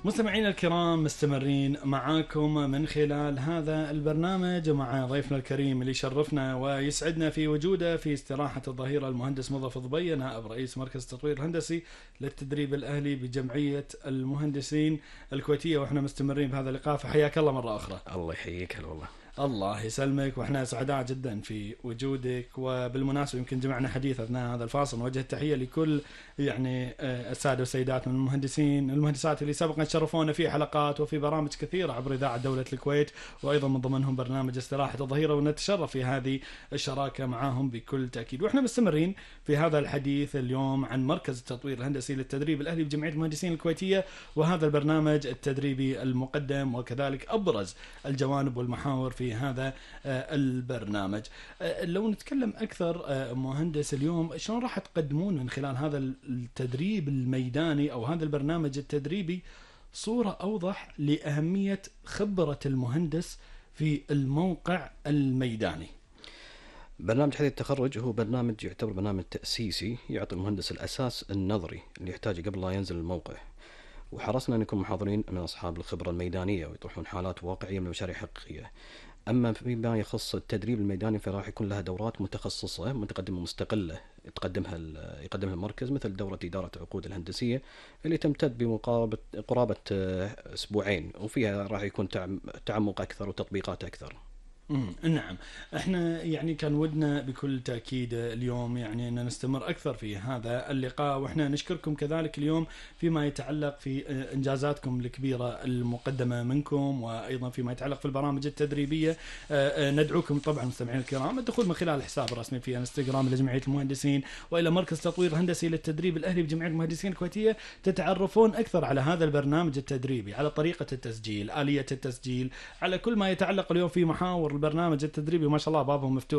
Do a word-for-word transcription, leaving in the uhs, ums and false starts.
مستمعينا الكرام، مستمرين معاكم من خلال هذا البرنامج مع ضيفنا الكريم اللي يشرفنا ويسعدنا في وجوده في استراحة الظهيرة، المهندس مضاف الضبي، نائب رئيس مركز التطوير الهندسي للتدريب الأهلي بجمعية المهندسين الكويتية. وإحنا مستمرين بهذا اللقاء، فحياك الله مرة أخرى. الله يحييك. هلا والله. الله يسلمك، واحنا سعداء جدا في وجودك. وبالمناسبة يمكن جمعنا حديث أثناء هذا الفاصل، نوجه التحية لكل يعني السادة والسيدات من المهندسين المهندسات اللي سبقا شرفونا في حلقات وفي برامج كثيرة عبر إذاعة دولة الكويت، وأيضا من ضمنهم برنامج استراحة الظهيرة، ونتشرف في هذه الشراكة معهم بكل تأكيد. واحنا مستمرين في هذا الحديث اليوم عن مركز التطوير الهندسي للتدريب الأهلي بجمعية المهندسين الكويتية، وهذا البرنامج التدريبي المقدم، وكذلك أبرز الجوانب والمحاور في هذا البرنامج. لو نتكلم أكثر مهندس اليوم، شلون راح تقدمون من خلال هذا التدريب الميداني أو هذا البرنامج التدريبي صورة أوضح لأهمية خبرة المهندس في الموقع الميداني؟ برنامج حديث التخرج هو برنامج يعتبر برنامج تأسيسي، يعطي المهندس الأساس النظري اللي يحتاجه قبل لا ينزل الموقع، وحرصنا أن يكون محاضرين من أصحاب الخبرة الميدانية ويطرحون حالات واقعية من مشاريع حقيقية. أما فيما يخص التدريب الميداني فراح يكون لها دورات متخصصة متقدمة مستقلة يقدمها يقدمها المركز، مثل دورة إدارة العقود الهندسية اللي تمتد بمقاربة قرابة أسبوعين، وفيها راح يكون تعمق أكثر وتطبيقات أكثر. نعم، احنا يعني كان ودنا بكل تأكيد اليوم يعني ان نستمر اكثر في هذا اللقاء، واحنا نشكركم كذلك اليوم فيما يتعلق في انجازاتكم الكبيرة المقدمة منكم، وايضا فيما يتعلق في البرامج التدريبية. ندعوكم طبعا مستمعين الكرام الدخول من خلال الحساب الرسمي في انستغرام لجمعية المهندسين، والى مركز تطوير هندسي للتدريب الاهلي بجمعية المهندسين الكويتية، تتعرفون اكثر على هذا البرنامج التدريبي، على طريقة التسجيل، آلية التسجيل، على كل ما يتعلق اليوم في محاور البرنامج التدريبي. ما شاء الله بابهم مفتوح